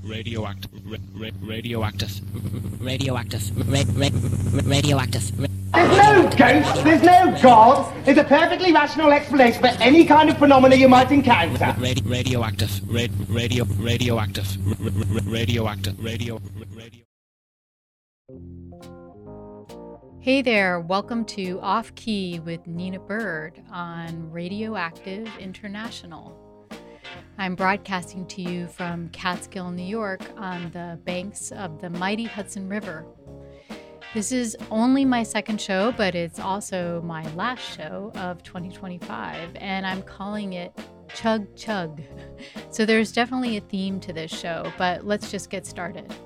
radioactive, There's no ghost, there's no God. There's a perfectly rational explanation for any kind of phenomena you might encounter. radioactive. Hey there, welcome to Off Key with Nina Bird on Radioactive International. I'm broadcasting to you from Catskill, New York on the banks of the mighty Hudson River. This is only my second show, but it's also my last show of 2025, and I'm calling it Chug Chug. So there's definitely a theme to this show, but let's just get started.